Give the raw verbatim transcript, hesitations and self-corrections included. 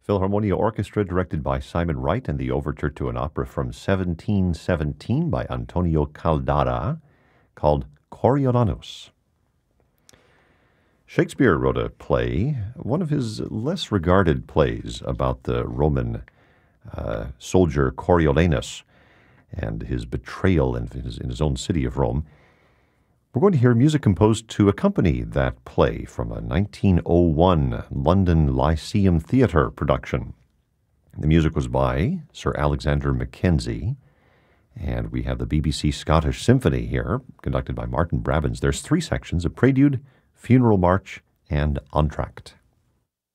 Philharmonia Orchestra, directed by Simon Wright, and the overture to an opera from seventeen seventeen by Antonio Caldara called Coriolanus. Shakespeare wrote a play, one of his less regarded plays, about the Roman uh, soldier Coriolanus and his betrayal in his, in his own city of Rome. We're going to hear music composed to accompany that play from a nineteen oh one London Lyceum Theatre production. The music was by Sir Alexander Mackenzie, and we have the B B C Scottish Symphony here, conducted by Martin Brabbins. There's three sections: a prelude, funeral march, and entr'acte.